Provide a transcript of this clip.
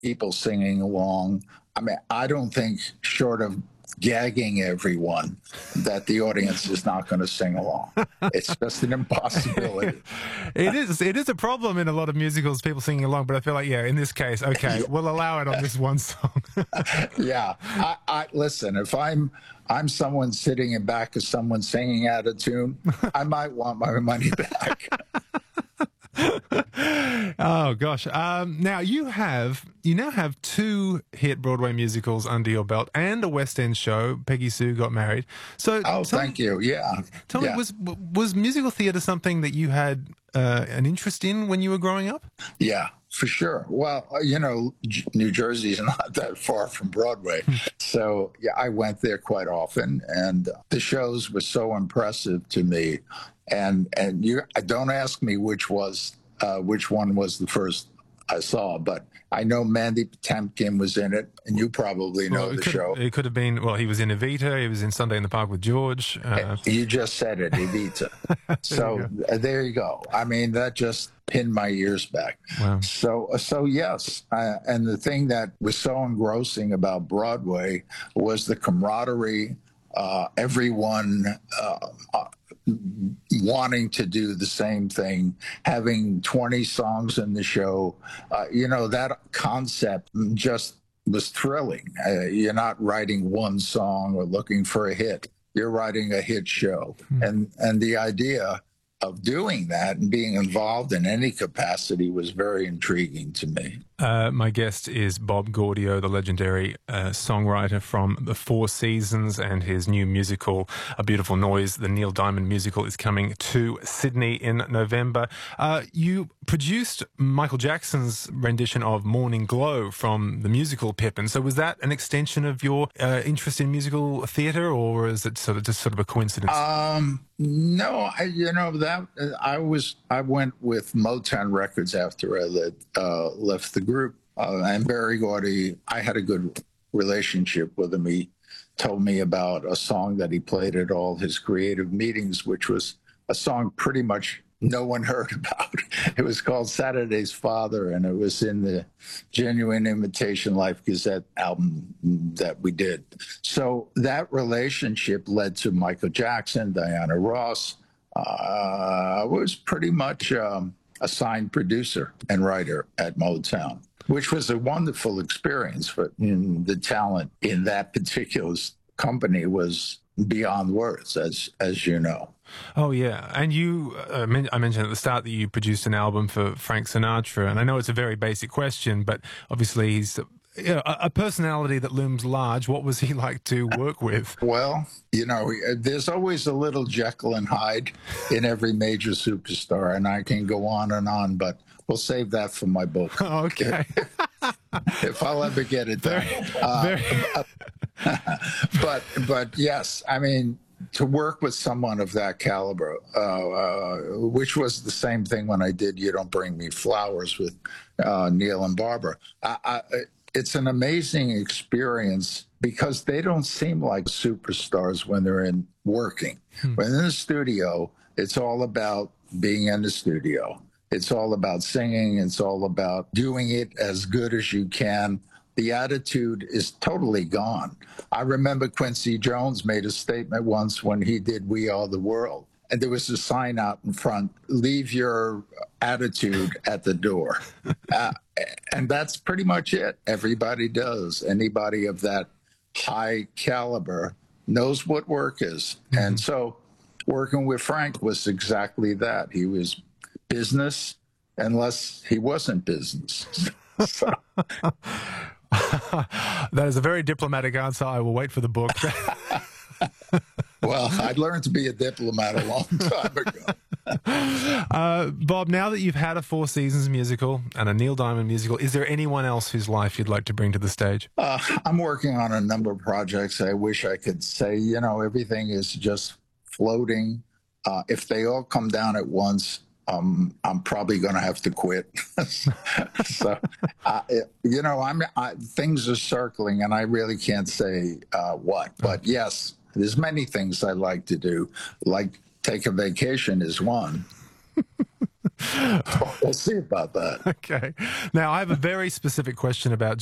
people singing along. I mean, I don't think, short of gagging everyone, that the audience is not going to sing along. It's just an impossibility. It is a problem in a lot of musicals, people singing along, but I feel like, yeah, in this case, okay, we'll allow it on this one song. Yeah, I listen. If I'm someone sitting in back of someone singing out of tune, I might want my money back. Oh gosh! Now you now have two hit Broadway musicals under your belt and a West End show. Peggy Sue Got Married. So, Oh, thank you. Yeah, tell yeah, me, was musical theatre something that you had an interest in when you were growing up? yeah, for sure. Well, New Jersey's not that far from Broadway, so yeah, I went there quite often, and the shows were so impressive to me. And you don't ask me which one was the first I saw, but I know Mandy Patinkin was in it, and you probably know Well, the show. it could have been. Well, he was in Evita. He was in Sunday in the Park with George. You just said it, Evita. So there you go. I mean, that just pinned my ears back. Wow. So yes, and the thing that was so engrossing about Broadway was the camaraderie. Everyone wanting to do the same thing, having 20 songs in the show. That concept just was thrilling. You're not writing one song or looking for a hit. You're writing a hit show. And the idea of doing that and being involved in any capacity was very intriguing to me. My guest is Bob Gaudio, the legendary songwriter from The Four Seasons, and his new musical, A Beautiful Noise. The Neil Diamond musical is coming to Sydney in November. You produced Michael Jackson's rendition of Morning Glow from the musical Pippin. So was that an extension of your interest in musical theatre, or is it just sort of a coincidence? No, I went with Motown Records after I left the group. And Barry Gordy, I had a good relationship with him. He told me about a song that he played at all his creative meetings, which was a song pretty much no one heard about. It was called Saturday's Father, and it was in the Genuine Imitation Life Gazette album that we did. So that relationship led to Michael Jackson, Diana Ross. Was pretty much a signed producer and writer at Motown, which was a wonderful experience. But the talent in that particular company was beyond words, as you know. Oh, yeah. And I mentioned at the start that you produced an album for Frank Sinatra. And I know it's a very basic question, but obviously he's a personality that looms large. What was he like to work with? Well, there's always a little Jekyll and Hyde in every major superstar, and I can go on, but we'll save that for my book. Okay. If I'll ever get it done. But yes, I mean, to work with someone of that caliber, which was the same thing when I did You Don't Bring Me Flowers with Neil and Barbara. It's an amazing experience because they don't seem like superstars when they're working. When in the studio, it's all about being in the studio. It's all about singing. It's all about doing it as good as you can. The attitude is totally gone. I remember Quincy Jones made a statement once when he did We Are the World. And there was a sign out in front, leave your attitude at the door. And that's pretty much it. Everybody does. Anybody of that high caliber knows what work is. And so working with Frank was exactly that. He was business unless he wasn't business. So. That is a very diplomatic answer. I will wait for the book. Well, I learned to be a diplomat a long time ago. Bob, now that you've had a Four Seasons musical and a Neil Diamond musical, is there anyone else whose life you'd like to bring to the stage? I'm working on a number of projects. I wish I could say, everything is just floating. If they all come down at once, I'm probably going to have to quit. So, things are circling, and I really can't say what. But yes, there's many things I like to do. Like take a vacation is one. We'll see about that. Okay. Now, I have a very specific question about